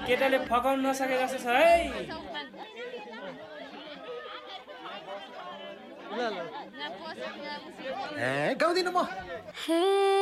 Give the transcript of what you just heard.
केटाले फकाउन नसके जस्तो छ है। गाउँदिन म।